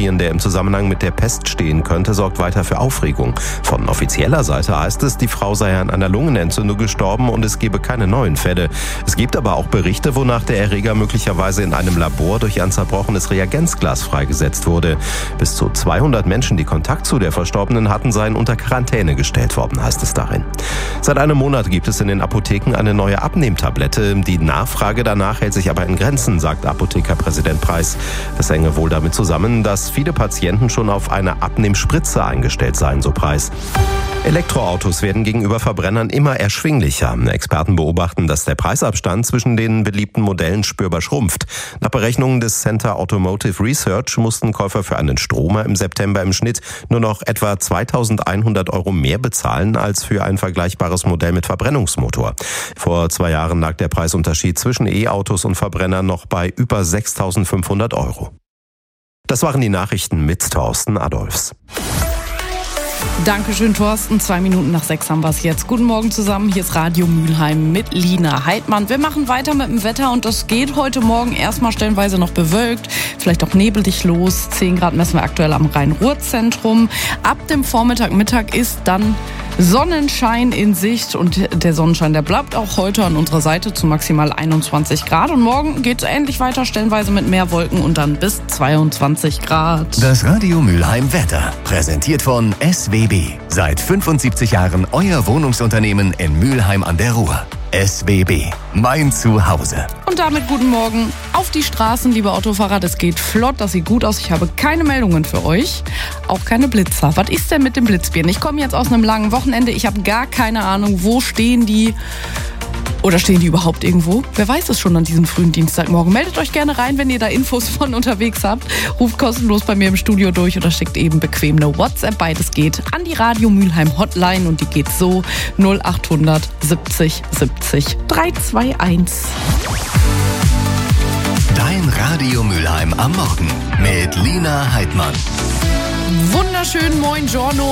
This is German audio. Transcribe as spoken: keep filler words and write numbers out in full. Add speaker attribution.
Speaker 1: publizieren, der im Zusammenhang mit der Pest stehen könnte, sorgt weiter für Aufregung. Von offizieller Seite heißt es, die Frau sei an einer Lungenentzündung gestorben und es gebe keine neuen Fälle. Es gibt aber auch Berichte, wonach der Erreger möglicherweise in einem Labor durch ein zerbrochenes Reagenzglas freigesetzt wurde. Bis zu zweihundert Menschen, die Kontakt zu der Verstorbenen hatten, seien unter Quarantäne gestellt worden, heißt es darin. Seit einem Monat gibt es in den Apotheken eine neue Abnehmtablette. Die Nachfrage danach hält sich aber in Grenzen, sagt Apothekerpräsident Preis. Das hänge wohl damit zusammen, dass viele Patienten schon auf eine Abnehmspritze eingestellt seien, so Preis. Elektroautos werden gegenüber Verbrennern immer erschwinglicher. Experten beobachten, dass der Preisabstand zwischen den beliebten Modellen spürbar schrumpft. Nach Berechnungen des Center Automotive Research mussten Käufer für einen Stromer im September im Schnitt nur noch etwa zweitausendeinhundert Euro mehr bezahlen als für ein vergleichbares Modell mit Verbrennungsmotor. Vor zwei Jahren lag der Preisunterschied zwischen E-Autos und Verbrennern noch bei über sechstausendfünfhundert Euro. Das waren die Nachrichten mit Thorsten Adolfs.
Speaker 2: Dankeschön, Thorsten. Zwei Minuten nach sechs haben wir es jetzt. Guten Morgen zusammen. Hier ist Radio Mülheim mit Lina Heidmann. Wir machen weiter mit dem Wetter und das geht heute Morgen erstmal stellenweise noch bewölkt. Vielleicht auch nebelig los. zehn Grad messen wir aktuell am Rhein-Ruhr-Zentrum. Ab dem Vormittag, Mittag ist dann Sonnenschein in Sicht und der Sonnenschein, der bleibt auch heute an unserer Seite zu maximal einundzwanzig Grad. Und morgen geht es ähnlich weiter, stellenweise mit mehr Wolken und dann bis zweiundzwanzig Grad.
Speaker 3: Das Radio Mülheim Wetter, präsentiert von S W B. Seit fünfundsiebzig Jahren euer Wohnungsunternehmen in Mülheim an der Ruhr. S W B, mein Zuhause.
Speaker 2: Und damit guten Morgen auf die Straßen, liebe Autofahrer. Das geht flott, das sieht gut aus. Ich habe keine Meldungen für euch, auch keine Blitzer. Was ist denn mit den Blitzbirnen? Ich komme jetzt aus einem langen Wochenende. Ich habe gar keine Ahnung, wo stehen die? Oder stehen die überhaupt irgendwo? Wer weiß es schon an diesem frühen Dienstagmorgen? Meldet euch gerne rein, wenn ihr da Infos von unterwegs habt. Ruft kostenlos bei mir im Studio durch oder schickt eben bequem eine WhatsApp. Beides geht an die Radio Mülheim Hotline und die geht so null achthundert siebzig siebzig dreihunderteinundzwanzig.
Speaker 3: Dein Radio Mülheim am Morgen mit Lina Heidmann.
Speaker 2: Wunderschönen Moin Giorno.